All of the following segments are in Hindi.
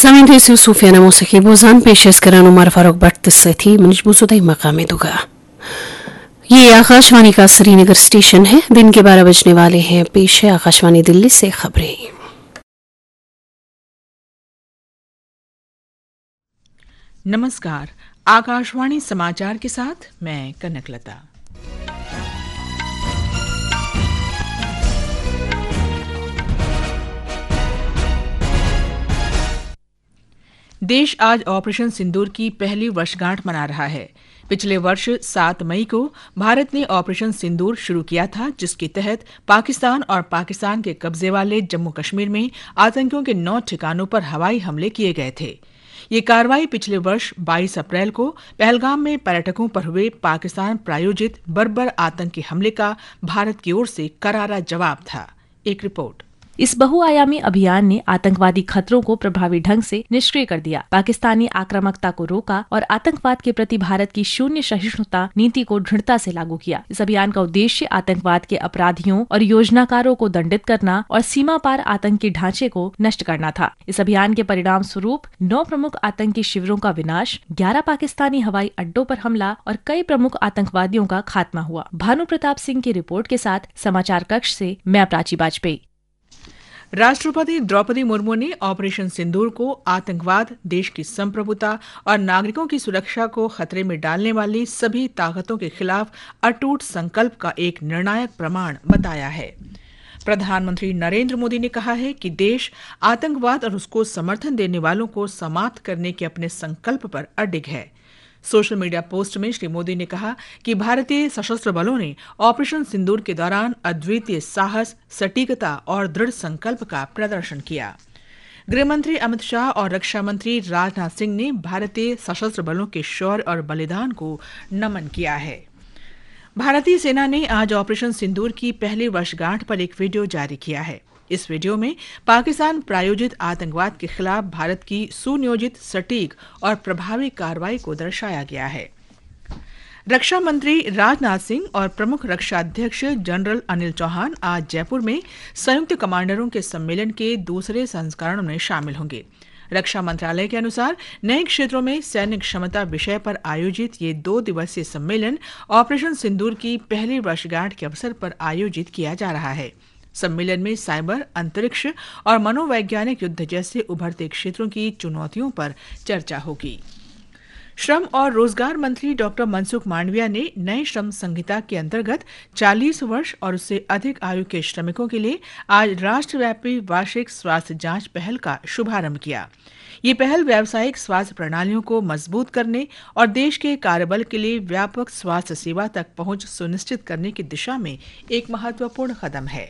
saamayntiisii suufyaana muusikii boozaan पेशेस करान उमर फारूक भट्ट सथी मनजबूसुदाई मकाम दूंगा। ये आकाशवाणी का श्रीनगर स्टेशन है। दिन के 12 बजने वाले हैं। पेश है आकाशवाणी दिल्ली से खबरें। नमस्कार, आकाशवाणी समाचार के साथ मैं कनकलता। देश आज ऑपरेशन सिंदूर की पहली वर्षगांठ मना रहा है। पिछले वर्ष 7 मई को भारत ने ऑपरेशन सिंदूर शुरू किया था, जिसके तहत पाकिस्तान और पाकिस्तान के कब्जे वाले जम्मू कश्मीर में आतंकियों के 9 ठिकानों पर हवाई हमले किए गए थे। ये कार्रवाई पिछले वर्ष 22 अप्रैल को पहलगाम में पर्यटकों पर हुए पाकिस्तान प्रायोजित बर्बर आतंकी हमले का भारत की ओर से करारा जवाब था। एक रिपोर्ट। इस बहुआयामी अभियान ने आतंकवादी खतरों को प्रभावी ढंग से निष्क्रिय कर दिया, पाकिस्तानी आक्रामकता को रोका और आतंकवाद के प्रति भारत की शून्य सहिष्णुता नीति को दृढ़ता से लागू किया। इस अभियान का उद्देश्य आतंकवाद के अपराधियों और योजनाकारों को दंडित करना और सीमा पार आतंकी ढांचे को नष्ट करना था। इस अभियान के परिणाम स्वरूप 9 प्रमुख आतंकी शिविरों का विनाश, 11 पाकिस्तानी हवाई अड्डों पर हमला और कई प्रमुख आतंकवादियों का खात्मा हुआ। भानु प्रताप सिंह की रिपोर्ट के साथ समाचार कक्ष से मैं प्राची वाजपेयी। राष्ट्रपति द्रौपदी मुर्मू ने ऑपरेशन सिंदूर को आतंकवाद, देश की संप्रभुता और नागरिकों की सुरक्षा को खतरे में डालने वाली सभी ताकतों के खिलाफ अटूट संकल्प का एक निर्णायक प्रमाण बताया है। प्रधानमंत्री नरेंद्र मोदी ने कहा है कि देश आतंकवाद और उसको समर्थन देने वालों को समाप्त करने के अपने संकल्प पर अडिग है। सोशल मीडिया पोस्ट में श्री मोदी ने कहा कि भारतीय सशस्त्र बलों ने ऑपरेशन सिंदूर के दौरान अद्वितीय साहस, सटीकता और दृढ़ संकल्प का प्रदर्शन किया। गृहमंत्री अमित शाह और रक्षा मंत्री राजनाथ सिंह ने भारतीय सशस्त्र बलों के शौर्य और बलिदान को नमन किया है। भारतीय सेना ने आज ऑपरेशन सिंदूर की पहली वर्षगांठ पर एक वीडियो जारी किया है। इस वीडियो में पाकिस्तान प्रायोजित आतंकवाद के खिलाफ भारत की सुनियोजित, सटीक और प्रभावी कार्रवाई को दर्शाया गया है। रक्षा मंत्री राजनाथ सिंह और प्रमुख रक्षा अध्यक्ष जनरल अनिल चौहान आज जयपुर में संयुक्त कमांडरों के सम्मेलन के दूसरे संस्करण में शामिल होंगे। रक्षा मंत्रालय के अनुसार नए क्षेत्रों में सैन्य क्षमता विषय पर आयोजित ये 2 दिवसीय सम्मेलन ऑपरेशन सिंदूर की पहली वर्षगांठ के अवसर पर आयोजित किया जा रहा है। सम्मेलन में साइबर, अंतरिक्ष और मनोवैज्ञानिक युद्ध जैसे उभरते क्षेत्रों की चुनौतियों पर चर्चा होगी। श्रम और रोजगार मंत्री डॉक्टर मनसुख मांडविया ने नए श्रम संहिता के अंतर्गत 40 वर्ष और उससे अधिक आयु के श्रमिकों के लिए आज राष्ट्रव्यापी वार्षिक स्वास्थ्य जांच पहल का शुभारंभ किया। ये पहल व्यावसायिक स्वास्थ्य प्रणालियों को मजबूत करने और देश के कार्यबल के लिए व्यापक स्वास्थ्य सेवा तक पहुंच सुनिश्चित करने की दिशा में एक महत्वपूर्ण कदम है।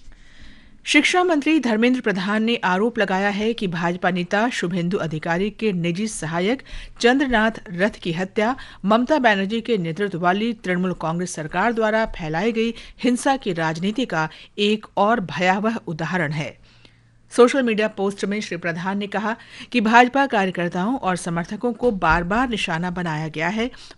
शिक्षा मंत्री धर्मेंद्र प्रधान ने आरोप लगाया है कि भाजपा नेता शुभेंदु अधिकारी के निजी सहायक चंद्रनाथ रथ की हत्या ममता बनर्जी के नेतृत्व वाली तृणमूल कांग्रेस सरकार द्वारा फैलाई गई हिंसा की राजनीति का एक और भयावह उदाहरण है। सोशल मीडिया पोस्ट में श्री प्रधान ने कहा कि भाजपा कार्यकर्ताओं और समर्थकों को बार बार निशाना बनाया गया है